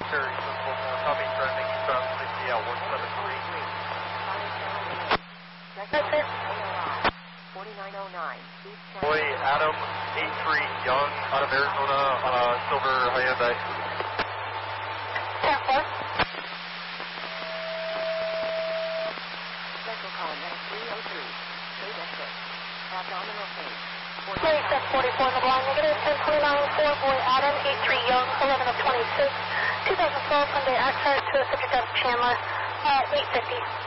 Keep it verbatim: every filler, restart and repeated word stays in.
Cherry Central, copy, trending from sixty out one seven three. That's it. forty-nine oh nine. Boy, Adam, eight three Young, out of Arizona, on a silver Hyundai. ten four. Central column, that's three oh three. Trade exit. Abdominal phase. twenty-six forty-four in the blind, negative ten twenty-nine four, boy Adam, eight three Young, eleven of twenty-six, twenty twelve Hyundai Accent to a subject of Chandler, uh, eight fifty.